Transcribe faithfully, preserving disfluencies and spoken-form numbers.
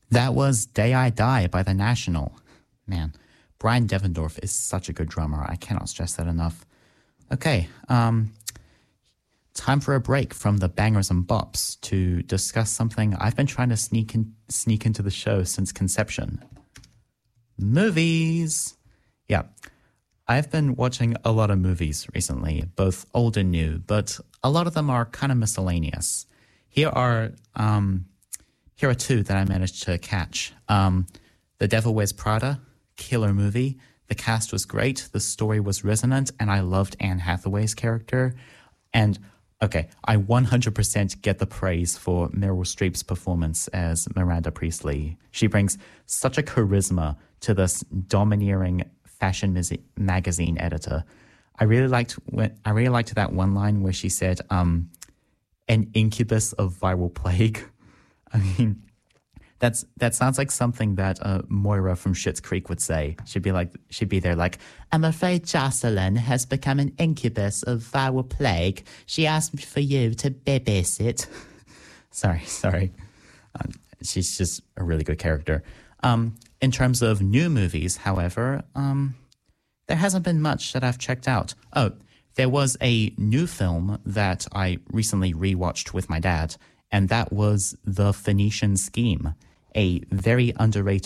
That was Day I Die by The National. Man, Brian Devendorf is such a good drummer. I cannot stress that enough. Okay, um, time for a break from the bangers and bops to discuss something I've been trying to sneak in, sneak into the show since conception. Movies! Yeah, I've been watching a lot of movies recently, both old and new, but a lot of them are kind of miscellaneous. Here are um, here are two that I managed to catch. Um, The Devil Wears Prada, killer movie. The cast was great, the story was resonant, and I loved Anne Hathaway's character. And, okay, I one hundred percent get the praise for Meryl Streep's performance as Miranda Priestley. She brings such a charisma to this domineering fashion mus- magazine editor. I really liked when I really liked that one line where she said, um, "An incubus of viral plague." I mean, that's that sounds like something that uh, Moira from Schitt's Creek would say. She'd be like, she'd be there like, "I'm afraid Jocelyn has become an incubus of viral plague. She asked me for you to babysit." sorry, sorry. Um, she's just a really good character. Um, in terms of new movies, however, um, there hasn't been much that I've checked out. Oh, there was a new film that I recently rewatched with my dad, and that was The Phoenician Scheme, a very underrated